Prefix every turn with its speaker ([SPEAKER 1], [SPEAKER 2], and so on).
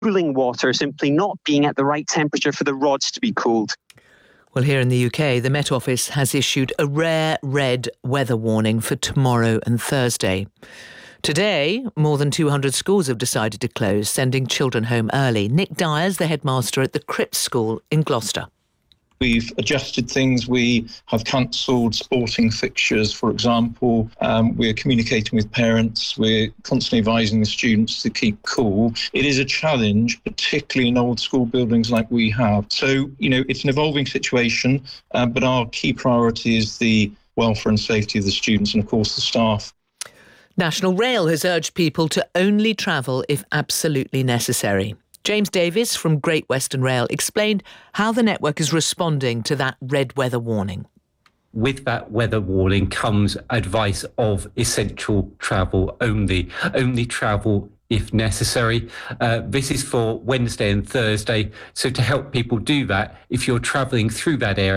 [SPEAKER 1] cooling water simply not being at the right temperature for the rods to be cooled.
[SPEAKER 2] Well, here in the UK, the Met Office has issued a rare red weather warning for tomorrow and Thursday. Today, more than 200 schools have decided to close, sending children home early. Nick Dyers, the headmaster at the Cripps School in Gloucester.
[SPEAKER 3] We've adjusted things. We have cancelled sporting fixtures, for example. We're communicating with parents. We're constantly advising the students to keep cool. It is a challenge, particularly in old school buildings like we have. So, it's an evolving situation, but our key priority is the welfare and safety of the students and, of course, the staff.
[SPEAKER 2] National Rail has urged people to only travel if absolutely necessary. James Davis from Great Western Rail explained how the network is responding to that red weather warning.
[SPEAKER 4] With that weather warning comes advice of essential travel only. Only travel if necessary. This is for Wednesday and Thursday. So to help people do that, if you're travelling through that area,